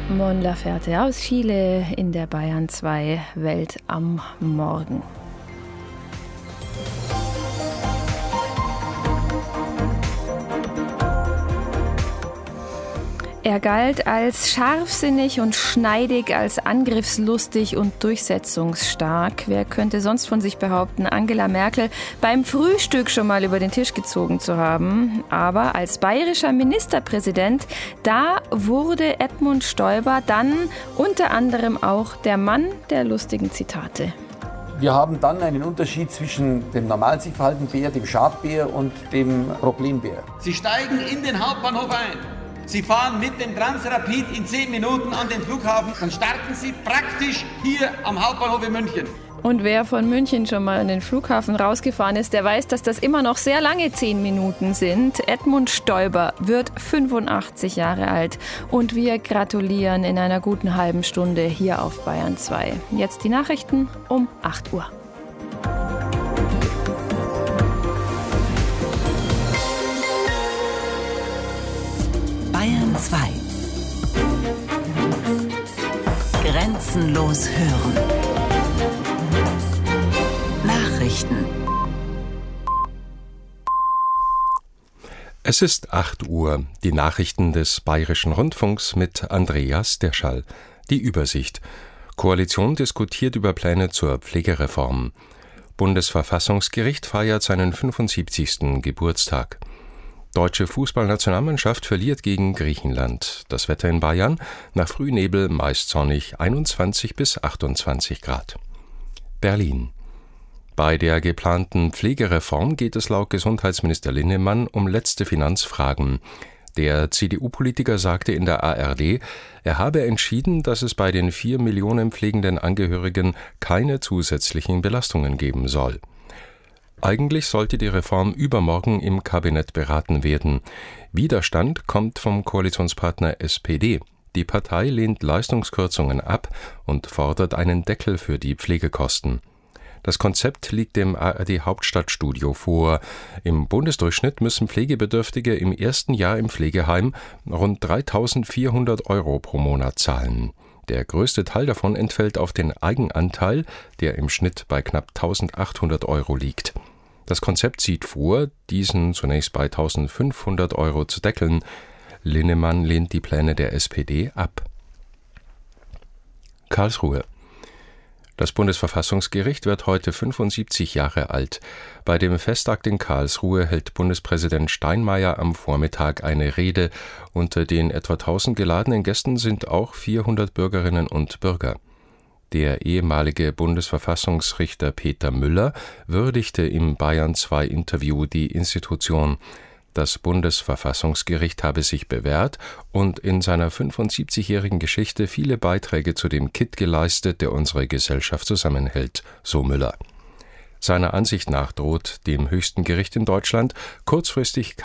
Mon Laferte aus Chile in der Bayern 2 Welt am Morgen. Er galt als scharfsinnig und schneidig, als angriffslustig und durchsetzungsstark. Wer könnte sonst von sich behaupten, Angela Merkel beim Frühstück schon mal über den Tisch gezogen zu haben? Aber als bayerischer Ministerpräsident, da wurde Edmund Stoiber dann unter anderem auch der Mann der lustigen Zitate. Wir haben dann einen Unterschied zwischen dem normal sich verhaltenden Bär, dem Schadbär und dem Problembär. Sie steigen in den Hauptbahnhof ein. Sie fahren mit dem Transrapid in 10 Minuten an den Flughafen. Dann starten Sie praktisch hier am Hauptbahnhof in München. Und wer von München schon mal an den Flughafen rausgefahren ist, der weiß, dass das immer noch sehr lange 10 Minuten sind. Edmund Stoiber wird 85 Jahre alt und wir gratulieren in einer guten halben Stunde hier auf Bayern 2. Jetzt die Nachrichten um 8 Uhr. Bayern 2. Grenzenlos hören. Nachrichten. Es ist 8 Uhr. Die Nachrichten des Bayerischen Rundfunks mit Andreas Derschall. Die Übersicht. Koalition diskutiert über Pläne zur Pflegereform. Bundesverfassungsgericht feiert seinen 75. Geburtstag. Deutsche Fußballnationalmannschaft verliert gegen Griechenland. Das Wetter in Bayern, nach Frühnebel meist sonnig, 21 bis 28 Grad. Berlin. Bei der geplanten Pflegereform geht es laut Gesundheitsminister Linnemann um letzte Finanzfragen. Der CDU-Politiker sagte in der ARD, er habe entschieden, dass es bei den 4 Millionen pflegenden Angehörigen keine zusätzlichen Belastungen geben soll. Eigentlich sollte die Reform übermorgen im Kabinett beraten werden. Widerstand kommt vom Koalitionspartner SPD. Die Partei lehnt Leistungskürzungen ab und fordert einen Deckel für die Pflegekosten. Das Konzept liegt dem ARD-Hauptstadtstudio vor. Im Bundesdurchschnitt müssen Pflegebedürftige im ersten Jahr im Pflegeheim rund 3.400 € pro Monat zahlen. Der größte Teil davon entfällt auf den Eigenanteil, der im Schnitt bei knapp 1.800 € liegt. Das Konzept sieht vor, diesen zunächst bei 1.500 € zu deckeln. Linnemann lehnt die Pläne der SPD ab. Karlsruhe. Das Bundesverfassungsgericht wird heute 75 Jahre alt. Bei dem Festakt in Karlsruhe hält Bundespräsident Steinmeier am Vormittag eine Rede. Unter den etwa 1000 geladenen Gästen sind auch 400 Bürgerinnen und Bürger. Der ehemalige Bundesverfassungsrichter Peter Müller würdigte im Bayern 2 Interview die Institution. Das Bundesverfassungsgericht habe sich bewährt und in seiner 75-jährigen Geschichte viele Beiträge zu dem Kitt geleistet, der unsere Gesellschaft zusammenhält, so Müller. Seiner Ansicht nach droht dem höchsten Gericht in Deutschland kurzfristig